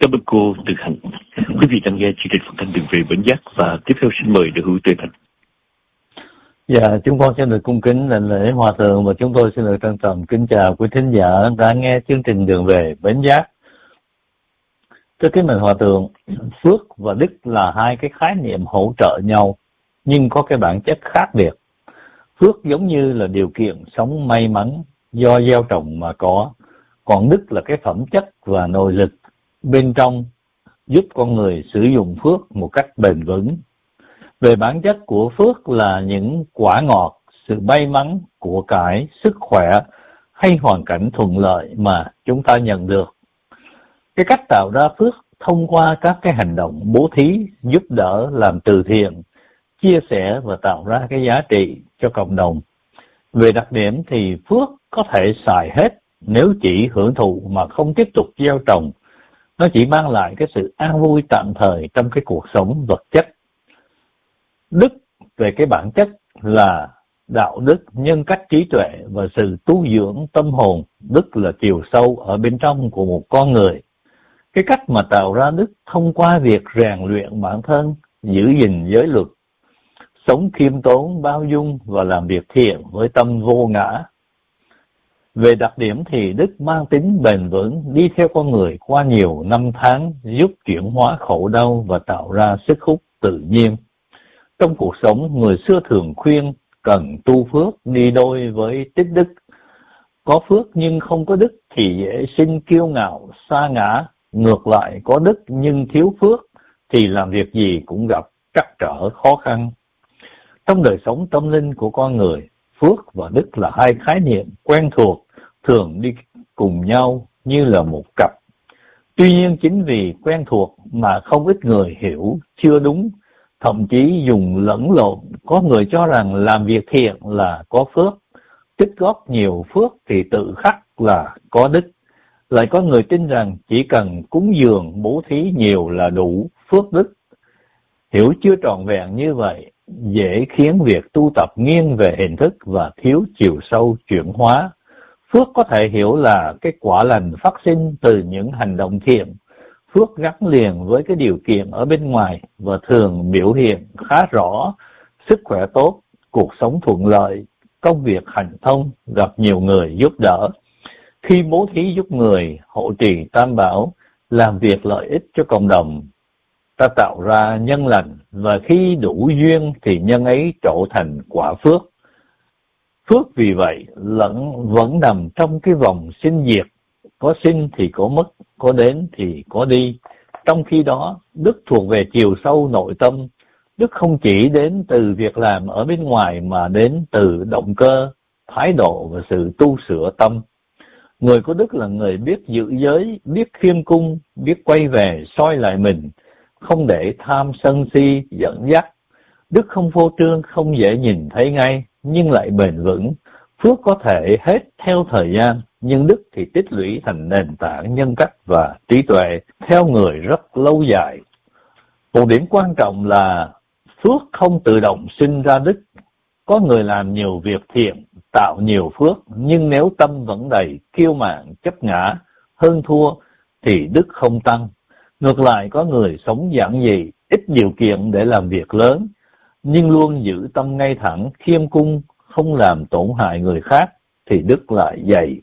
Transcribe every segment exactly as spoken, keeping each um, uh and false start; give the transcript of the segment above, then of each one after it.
Cảm ơn cô Từ Hạnh. Quý vị đang nghe chương trình phát thanh Đường Về Bến Giác và tiếp theo xin mời Đức Hữu Tề Thành. Dạ, chúng con xin được cung kính đảnh lễ Hòa Thượng và chúng tôi xin được trân trọng kính chào quý thính giả đã nghe chương trình Đường Về Bến Giác. Thưa kính mời Hòa Thượng, phước và đức là hai cái khái niệm hỗ trợ nhau nhưng có cái bản chất khác biệt. Phước giống như là điều kiện sống may mắn do gieo trồng mà có, còn đức là cái phẩm chất và nội lực bên trong giúp con người sử dụng phước một cách bền vững. Về bản chất của phước là những quả ngọt, sự may mắn, của cải, sức khỏe hay hoàn cảnh thuận lợi mà chúng ta nhận được. Cái cách tạo ra phước thông qua các cái hành động bố thí, giúp đỡ, làm từ thiện, chia sẻ và tạo ra cái giá trị cho cộng đồng. Về đặc điểm thì phước có thể xài hết nếu chỉ hưởng thụ mà không tiếp tục gieo trồng. Nó chỉ mang lại cái sự an vui tạm thời trong cái cuộc sống vật chất. Đức về cái bản chất là đạo đức, nhân cách, trí tuệ và sự tu dưỡng tâm hồn. Đức là chiều sâu ở bên trong của một con người. Cái cách mà tạo ra đức thông qua việc rèn luyện bản thân, giữ gìn giới luật, sống khiêm tốn, bao dung và làm việc thiện với tâm vô ngã. Về đặc điểm thì đức mang tính bền vững, đi theo con người qua nhiều năm tháng, giúp chuyển hóa khổ đau và tạo ra sức hút tự nhiên. Trong cuộc sống, người xưa thường khuyên cần tu phước đi đôi với tích đức. Có phước nhưng không có đức thì dễ sinh kiêu ngạo, sa ngã. Ngược lại, có đức nhưng thiếu phước thì làm việc gì cũng gặp trắc trở khó khăn. Trong đời sống tâm linh của con người, phước và đức là hai khái niệm quen thuộc, thường đi cùng nhau như là một cặp. Tuy nhiên chính vì quen thuộc mà không ít người hiểu chưa đúng, thậm chí dùng lẫn lộn. Có người cho rằng làm việc thiện là có phước, tích góp nhiều phước thì tự khắc là có đức. Lại có người tin rằng chỉ cần cúng dường, bố thí nhiều là đủ phước đức. Hiểu chưa trọn vẹn như vậy, dễ khiến việc tu tập nghiêng về hình thức và thiếu chiều sâu chuyển hóa. Phước có thể hiểu là cái quả lành phát sinh từ những hành động thiện. Phước gắn liền với cái điều kiện ở bên ngoài và thường biểu hiện khá rõ: sức khỏe tốt, cuộc sống thuận lợi, công việc hanh thông, gặp nhiều người giúp đỡ. Khi bố thí giúp người, hộ trì tam bảo, làm việc lợi ích cho cộng đồng, ta tạo ra nhân lành, và khi đủ duyên thì nhân ấy trổ thành quả phước. Phước vì vậy lẫn vẫn nằm trong cái vòng sinh diệt, có sinh thì có mất, có đến thì có đi. Trong khi đó, đức thuộc về chiều sâu nội tâm. Đức không chỉ đến từ việc làm ở bên ngoài mà đến từ động cơ, thái độ và sự tu sửa tâm. Người có đức là người biết giữ giới, biết khiêm cung, biết quay về soi lại mình, không để tham sân si dẫn dắt. Đức không vô trương, không dễ nhìn thấy ngay, nhưng lại bền vững. Phước có thể hết theo thời gian, nhưng đức thì tích lũy thành nền tảng nhân cách và trí tuệ theo người rất lâu dài. Một điểm quan trọng là phước không tự động sinh ra đức. Có người làm nhiều việc thiện, tạo nhiều phước, nhưng nếu tâm vẫn đầy kiêu mạn, chấp ngã, hơn thua thì đức không tăng. Ngược lại, có người sống giản dị, ít điều kiện để làm việc lớn, nhưng luôn giữ tâm ngay thẳng, khiêm cung, không làm tổn hại người khác thì đức lại dày.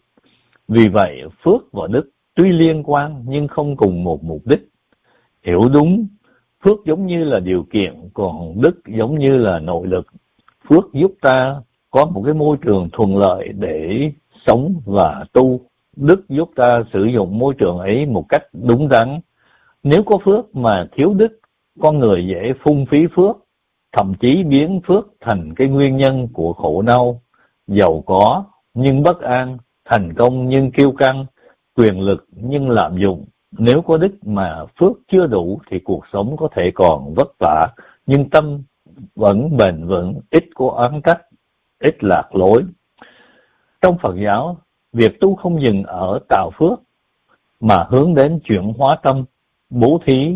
Vì vậy, phước và đức tuy liên quan nhưng không cùng một mục đích. Hiểu đúng, phước giống như là điều kiện, còn đức giống như là nội lực. Phước giúp ta có một cái môi trường thuận lợi để sống và tu. Đức giúp ta sử dụng môi trường ấy một cách đúng đắn. Nếu có phước mà thiếu đức, con người dễ phung phí phước, thậm chí biến phước thành cái nguyên nhân của khổ đau. Giàu có nhưng bất an, thành công nhưng kiêu căng, quyền lực nhưng lạm dụng. Nếu có đức mà phước chưa đủ thì cuộc sống có thể còn vất vả, nhưng tâm vẫn bền vững, ít có oán trách, ít lạc lối. Trong Phật giáo, việc tu không dừng ở tạo phước mà hướng đến chuyển hóa tâm, bố thí,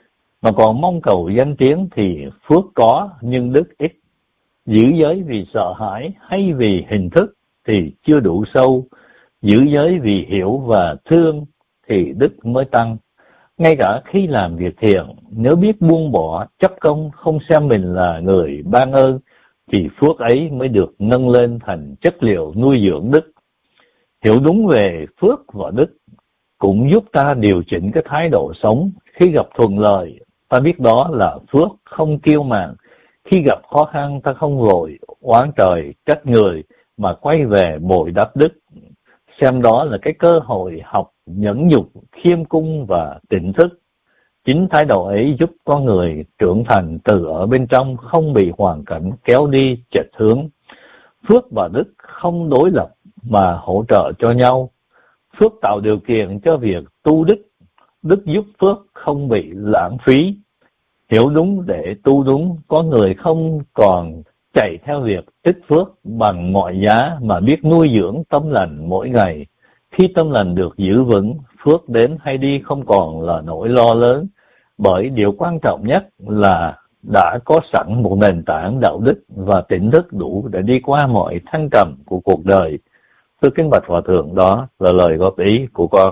mà còn mong cầu danh tiếng thì phước có nhưng đức ít. Giữ giới vì sợ hãi hay vì hình thức thì chưa đủ sâu. Giữ giới vì hiểu và thương thì đức mới tăng. Ngay cả khi làm việc thiện, nếu biết buông bỏ, chấp công, không xem mình là người ban ơn, thì phước ấy mới được nâng lên thành chất liệu nuôi dưỡng đức. Hiểu đúng về phước và đức cũng giúp ta điều chỉnh cái thái độ sống. Khi gặp thuận lợi, ta biết đó là phước, không kiêu mạn. Khi gặp khó khăn, ta không vội oán trời trách người, mà quay về bồi đắp đức, xem đó là cái cơ hội học nhẫn nhục, khiêm cung và tỉnh thức. Chính thái độ ấy giúp con người trưởng thành từ ở bên trong, không bị hoàn cảnh kéo đi chệch hướng. Phước và đức không đối lập mà hỗ trợ cho nhau. Phước tạo điều kiện cho việc tu đức, đức giúp phước không bị lãng phí. Hiểu đúng để tu đúng, có người không còn chạy theo việc tích phước bằng mọi giá mà biết nuôi dưỡng tâm lành mỗi ngày. Khi tâm lành được giữ vững, phước đến hay đi không còn là nỗi lo lớn, bởi điều quan trọng nhất là đã có sẵn một nền tảng đạo đức và tỉnh thức đủ để đi qua mọi thăng trầm của cuộc đời. Tôi kính bạch Hòa Thượng, đó là lời góp ý của con.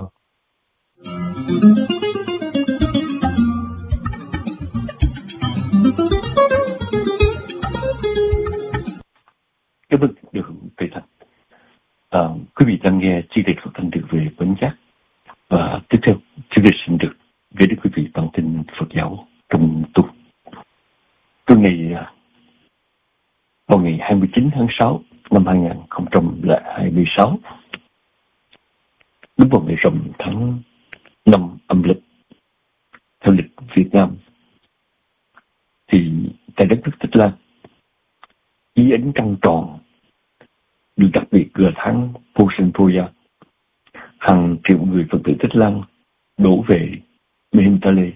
Cảm ơn được thầy Thành. À, quý vị đang nghe chương trình Phật Thanh Đường về Bến Giác. Và tiếp theo, chương trình xin được gửi đến quý vị bản tin Phật giáo trong tu. Tôi ngày vào ngày hai mươi chín tháng sáu năm hai nghìn không trăm hai mươi sáu, đúng vào ngày rằm tháng năm âm lịch theo lịch Việt Nam, thì tại đất nước Tích Lan, dưới ánh trăng tròn được đặc biệt gọi tháng Posen Poya, hàng triệu người Phật tử Tích Lan đổ về Mahintale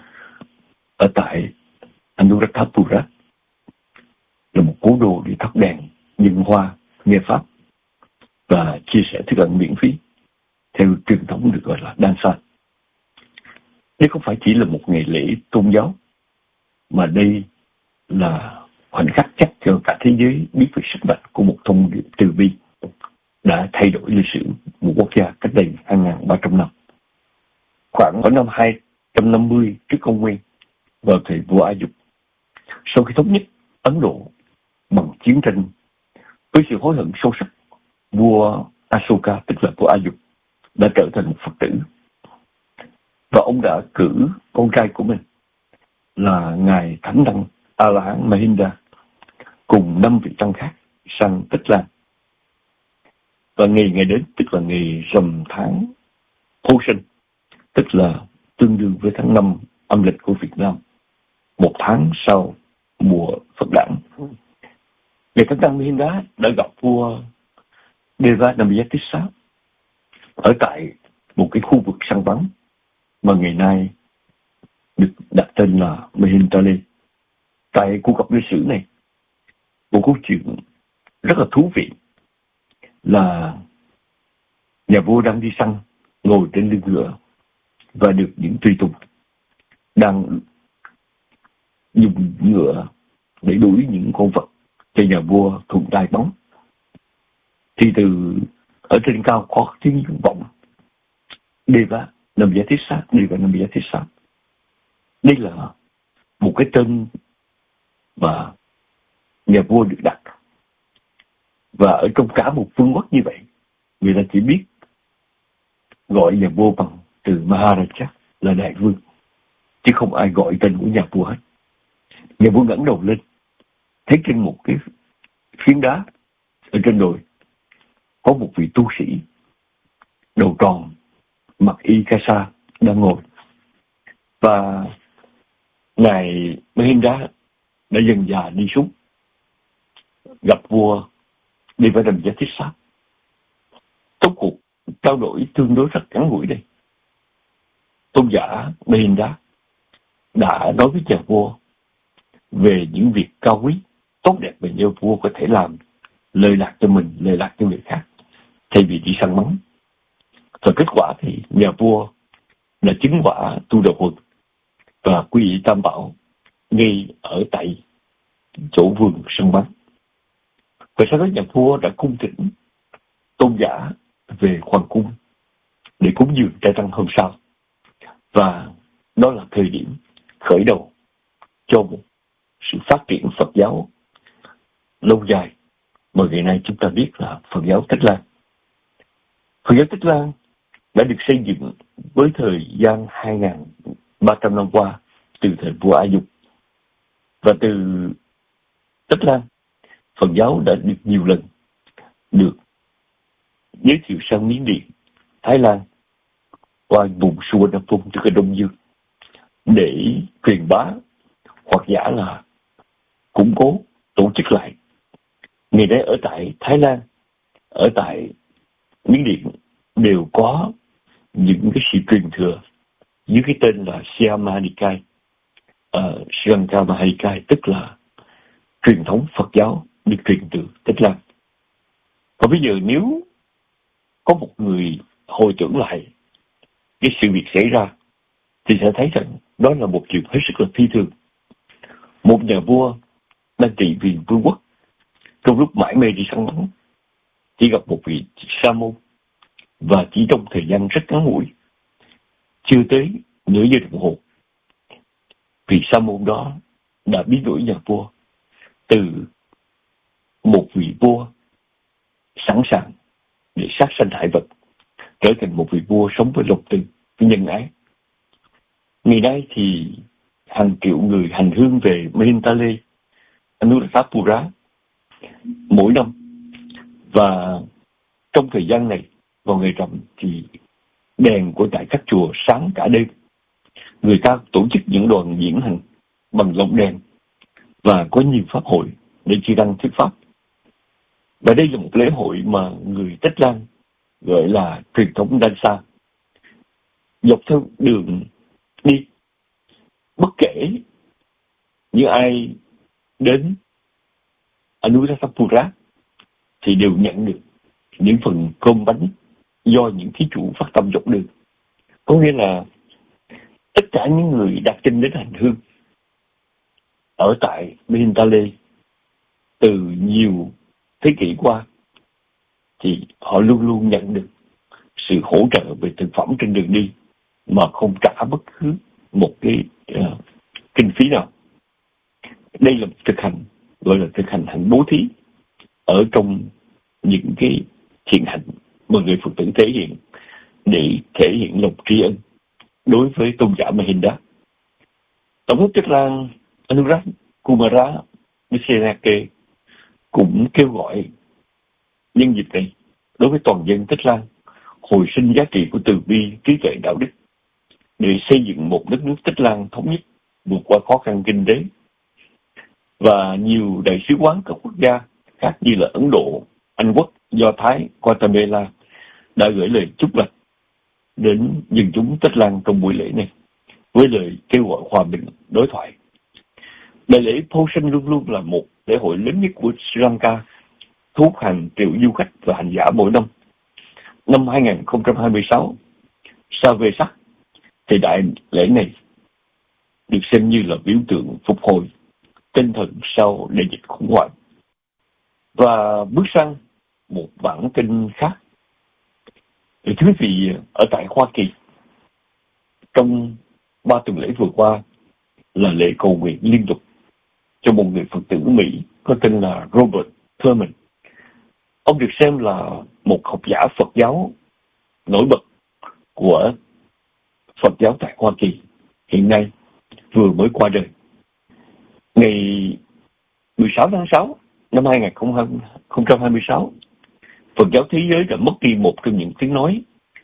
ở tại Anuradhapura, là một cố đô để thắp đèn, dân hoa, nghe pháp và chia sẻ thức ăn miễn phí theo truyền thống được gọi là Dansa. Đây không phải chỉ là một ngày lễ tôn giáo, mà đây là khoảnh khắc chắc cho cả thế giới biết về sức mạnh của một thông điệp từ bi đã thay đổi lịch sử một quốc gia cách đây hai nghìn ba trăm năm. Khoảng ở năm hai trăm năm mươi trước công nguyên, vào thời vua A Dục, sau khi thống nhất Ấn Độ bằng chiến tranh, với sự hối hận sâu sắc, vua Asoka, tức là vua A Dục, đã trở thành một Phật tử, và ông đã cử con trai của mình là ngài Thánh Đăng A La Hán Mahinda cùng năm vị tăng khác sang Tích Lan. Và ngày ngày đến, tức là ngày rằm tháng Posen, tức là tương đương với tháng năm âm lịch của Việt Nam, một tháng sau mùa Phật đản, ngài Thánh Đăng Mahinda đã gặp vua Devanamiyatissa ở tại một cái khu vực săn bắn mà ngày nay được đặt tên là Mahintale. Tại cuộc gặp lịch sử này, một câu chuyện rất là thú vị là nhà vua đang đi săn, ngồi trên lưng ngựa và được những tùy tùng đang dùng ngựa để đuổi những con vật cho nhà vua thuận tay bắn. Thì từ ở trên cao có tiếng vọng Deva Namiyatissa, Deva Namiyatissa. Đây là một cái tên mà nhà vua được đặt. Và ở trong cả một vương quốc như vậy, người ta chỉ biết gọi nhà vua bằng từ Maharaja, là đại vương, chứ không ai gọi tên của nhà vua hết. Nhà vua ngẩng đầu lên, thấy trên một cái phiến đá ở trên đồi có một vị tu sĩ đầu tròn, mặc y kasa đang ngồi. Và ngài Mahinda đã dần dà đi xuống gặp vua Devanamiyatissa. Trong cuộc trao đổi tương đối rất ngắn ngủi đây, tôn giả Mahinda đã nói với nhà vua về những việc cao quý, tốt đẹp mà nhà vua có thể làm, lời lạc cho mình, lời lạc cho người khác, thay vì đi săn bắn. Và kết quả thì nhà vua đã chứng quả tu đạo huân và quy y Tam Bảo ngay ở tại chỗ vườn săn bắn. Và sau đó nhà vua đã cung thỉnh tôn giả về hoàng cung để cúng dường trai tăng hôm sau. Và đó là thời điểm khởi đầu cho một sự phát triển Phật giáo lâu dài mà ngày nay chúng ta biết là Phật giáo Tích Lan. Phật giáo Tích Lan đã được xây dựng với thời gian hai nghìn ba trăm năm qua từ thời vua A Dục. Và từ Tích Lan, Phật giáo đã được nhiều lần được giới thiệu sang Miến Điện, Thái Lan qua vùng Suvarnabhumi, tức là Đông Dương, để truyền bá hoặc giả là củng cố, tổ chức lại. Ngày nay ở tại Thái Lan, ở tại Miến Điện đều có những cái sự truyền thừa dưới cái tên là Siama Nikaya, uh, Srilanka Nikaya, tức là truyền thống Phật giáo được truyền từ Tích Lan. Và bây giờ nếu có một người hồi tưởng lại cái sự việc xảy ra thì sẽ thấy rằng đó là một chuyện hết sức là phi thường. Một nhà vua đang trị vì vương quốc, trong lúc mải mê đi săn bắn chỉ gặp một vị sa môn, và chỉ trong thời gian rất ngắn ngủi, chưa tới nửa giờ đồng hồ, vị sa môn đó đã biến đổi nhà vua từ một vị vua sẵn sàng để sát sanh hại vật trở thành một vị vua sống với lòng từ, với nhân ái. Ngày nay thì hàng triệu người hành hương về Mahintale, Anuradhapura mỗi năm, và trong thời gian này vào ngày rằm thì đèn của tại các chùa sáng cả đêm. Người ta tổ chức những đoàn diễn hành bằng lồng đèn và có nhiều pháp hội để chi đăng thuyết pháp. Và đây là một lễ hội mà người Tích Lan gọi là truyền thống Dansa. Dọc theo đường đi, bất kể những ai đến Anuradhapura thì đều nhận được những phần cơm bánh do những thí chủ phát tâm dọc đường. Có nghĩa là tất cả những người đặt chân đến hành hương ở tại Mahintale từ nhiều thế kỷ qua thì họ luôn luôn nhận được sự hỗ trợ về thực phẩm trên đường đi mà không trả bất cứ một cái uh, kinh phí nào. Đây là một thực hành gọi là thực hành hạnh bố thí ở trong những cái thiện hạnh mà người Phật tử thể hiện để thể hiện lòng tri ân đối với tôn giả Mahinda. Tổng thống Tích Lan Anuradha Kumara Dissanayake cũng kêu gọi nhân dịp này đối với toàn dân Tích Lan hồi sinh giá trị của từ bi, trí tuệ, đạo đức để xây dựng một đất nước Tích Lan thống nhất, vượt qua khó khăn kinh tế. Và nhiều đại sứ quán các quốc gia khác như là Ấn Độ, Anh Quốc, Do Thái, Guatemala đã gửi lời chúc lành đến dân chúng Tích Lan trong buổi lễ này với lời kêu gọi hòa bình, đối thoại. Đại lễ Phoshan luôn luôn là một lễ hội lớn nhất của Sri Lanka, thu hút hàng triệu du khách và hành giả mỗi năm. Năm hai nghìn không trăm hai mươi sáu, sau Vesak, thì đại lễ này được xem như là biểu tượng phục hồi tinh thần sau đại dịch khủng hoảng. Và bước sang một bản tin khác. Thưa quý vị, ở tại Hoa Kỳ, trong ba tuần lễ vừa qua là lễ cầu nguyện liên tục cho một người Phật tử Mỹ có tên là Robert Thurman. Ông được xem là một học giả Phật giáo nổi bật của Phật giáo tại Hoa Kỳ, hiện nay vừa mới qua đời. Ngày mười sáu tháng sáu năm hai nghìn không trăm hai mươi sáu, Phật giáo thế giới đã mất đi một trong những tiếng nói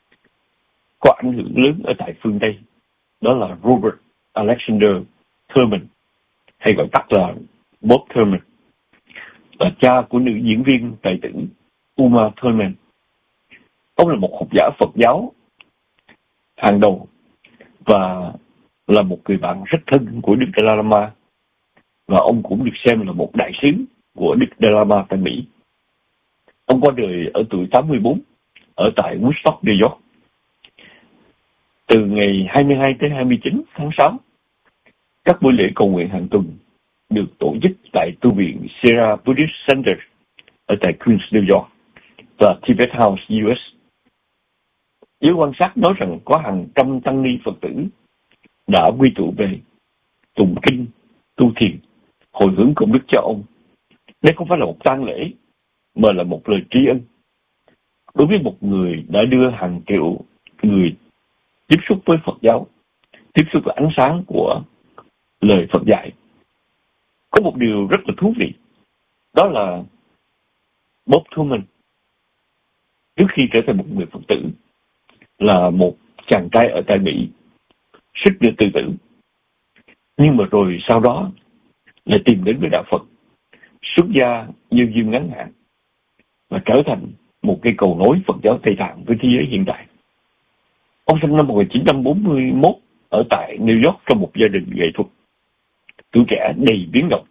có ảnh hưởng lớn ở tại phương Tây, đó là Robert Alexander Thurman, hay gọi tắt là Bob Thurman, là cha của nữ diễn viên tài tử Uma Thurman. Ông là một học giả Phật giáo hàng đầu và là một người bạn rất thân của Đức Dalai Lama, và ông cũng được xem là một đại sứ của Đức Dalai Lama tại Mỹ. Ông qua đời ở tuổi tám mươi bốn ở tại Woodstock, New York. Từ ngày hai mươi hai tới hai mươi chín tháng sáu, các buổi lễ cầu nguyện hàng tuần được tổ chức tại tu viện Sierra Buddhist Center ở tại Queens, New York và Tibet House, u ét. Giới quan sát nói rằng có hàng trăm tăng ni Phật tử đã quy tụ về tụng kinh, tu thiền, hồi hướng công đức cho ông. Đây không phải là một tang lễ, mà là một lời tri ân đối với một người đã đưa hàng triệu người tiếp xúc với Phật giáo, tiếp xúc với ánh sáng của lời Phật dạy. Có một điều rất là thú vị, đó là Bob Thurman, trước khi trở thành một người Phật tử, là một chàng trai ở tại Mỹ, suýt nữa tự tử. Nhưng mà rồi sau đó lại tìm đến với đạo Phật, xuất gia như duyên ngắn hạn, và trở thành một cây cầu nối Phật giáo Tây Tạng với thế giới hiện tại. Ông sinh năm một nghìn chín trăm bốn mươi mốt ở tại New York trong một gia đình nghệ thuật, tuổi trẻ đầy biến động,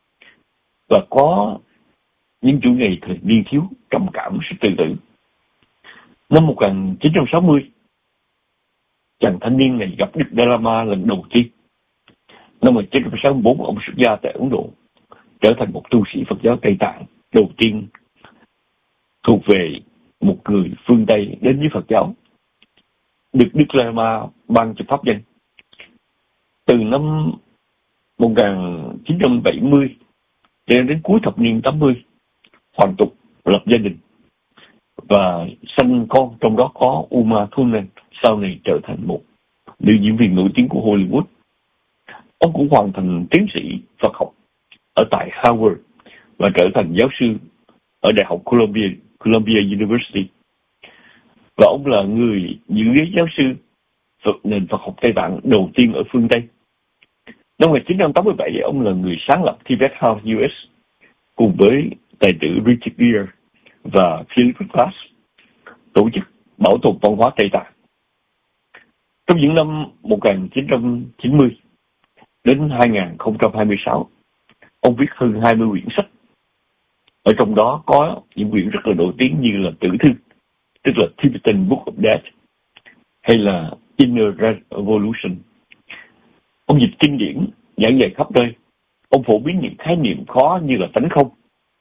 và có những chuỗi ngày thời niên thiếu trầm cảm sự tự tử. Năm một nghìn chín trăm sáu mươi, chàng thanh niên này gặp Đức Dalai Lama lần đầu tiên. Năm một nghìn chín trăm sáu mươi tư, ông xuất gia tại Ấn Độ, trở thành một tu sĩ Phật giáo Tây Tạng đầu tiên thuộc về một người phương Tây đến với Phật giáo, được Đức Dalai Lama ban cho pháp danh. Từ năm một nghìn chín trăm bảy mươi đến đến cuối thập niên tám mươi, hoàn tục lập gia đình và sanh con, trong đó có Uma Thurman, sau này trở thành một nữ diễn viên nổi tiếng của Hollywood. Ông cũng hoàn thành tiến sĩ Phật học ở tại Harvard và trở thành giáo sư ở Đại học Columbia, Columbia University. Và ông là người giữ ghế giáo sư Phật, nền Phật học Tây Tạng đầu tiên ở phương Tây. Năm một nghìn chín trăm tám mươi bảy, ông là người sáng lập Tibet House u ét cùng với tài tử Richard Gere và Philip Glass, tổ chức bảo tồn văn hóa Tây Tạng. Trong những năm một nghìn chín trăm chín mươi đến hai nghìn không trăm hai mươi sáu, ông viết hơn hai mươi quyển sách. Ở trong đó có những quyển rất là nổi tiếng như là Tử Thư, tức là Tibetan Book of Death, hay là Inner Revolution. Ông dịch kinh điển, giảng dạy khắp nơi. Ông phổ biến những khái niệm khó như là tánh không,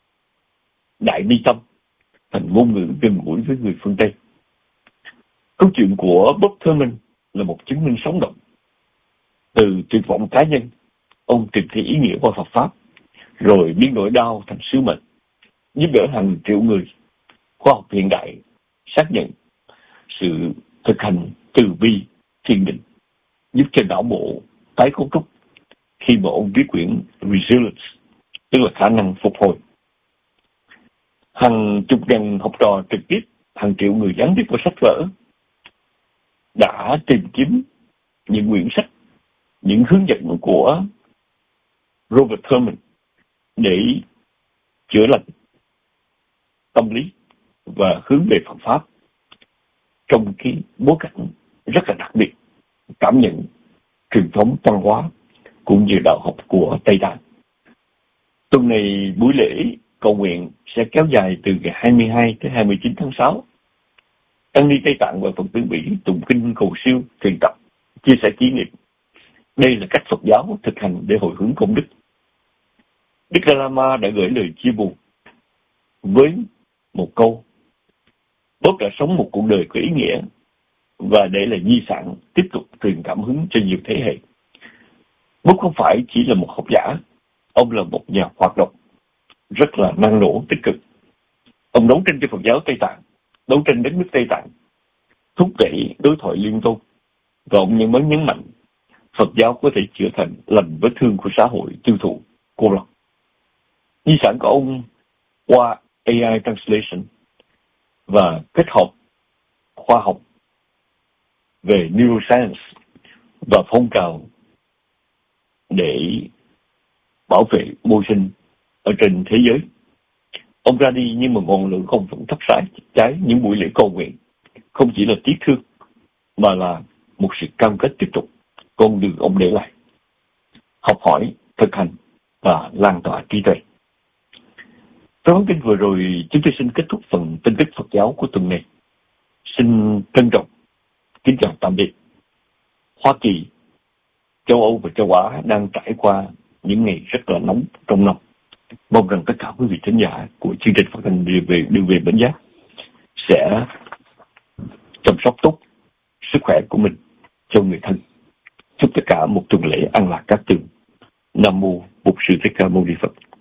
đại bi tâm thành ngôn ngữ gần gũi với người phương Tây. Câu chuyện của Bob Thurman là một chứng minh sống động. Từ tuyệt vọng cá nhân, ông tìm thấy ý nghĩa qua Phật Pháp, rồi biến nỗi đau thành sứ mệnh, giúp đỡ hàng triệu người. Khoa học hiện đại xác nhận sự thực hành từ bi thiền định giúp cho não bộ tái cấu trúc khi mà ông viết quyển Resilience, tức là khả năng phục hồi. Hàng chục ngàn học trò trực tiếp, hàng triệu người gián tiếp vào sách vở đã tìm kiếm những quyển sách, những hướng dẫn của Robert Thurman để chữa lành tâm lý và hướng về Phật Pháp trong cái bối cảnh rất là đặc biệt, cảm nhận truyền thống văn hóa cũng như đạo học của Tây Tạng. Tuần này buổi lễ cầu nguyện sẽ kéo dài từ ngày hai mươi hai tới hai mươi chín tháng sáu. Tăng ni Tây Tạng và Phật tử Mỹ tụng kinh cầu siêu, thiền tập, chia sẻ kỷ niệm. Đây là cách Phật giáo thực hành để hồi hướng công đức. Đức Dalai Lama đã gửi lời chia buồn với một câu: Bob đã sống một cuộc đời có ý nghĩa và để là di sản tiếp tục truyền cảm hứng cho nhiều thế hệ. Bob không phải chỉ là một học giả, ông là một nhà hoạt động rất là năng nổ, tích cực. Ông đấu tranh cho Phật giáo Tây Tạng, đấu tranh đến nước Tây Tạng, thúc đẩy đối thoại liên tôn, và ông nhân mới nhấn mạnh Phật giáo có thể chữa thành lành vết thương của xã hội tiêu thụ cô lập. Di sản của ông qua a i Translation và kết hợp khoa học về neuroscience và phong trào để bảo vệ môi sinh ở trên thế giới. Ông ra đi nhưng mà ngọn lửa không vẫn thắp sáng cháy những buổi lễ cầu nguyện, không chỉ là tiếc thương mà là một sự cam kết tiếp tục con đường ông để lại, học hỏi, thực hành và lan tỏa trí tuệ. Trong bản tin vừa rồi, chúng tôi xin kết thúc phần tin tức Phật giáo của tuần này. Xin trân trọng kính chào tạm biệt. Hoa Kỳ, châu Âu và châu Á đang trải qua những ngày rất là nóng trong năm. Mong rằng tất cả quý vị thính giả của chương trình phát thanh đường về đường về Bến Giác sẽ chăm sóc tốt sức khỏe của mình cho người thân. Chúc tất cả một tuần lễ an lạc cát tường. Nam mô Bổn Sư Thích Ca Mâu Ni Phật.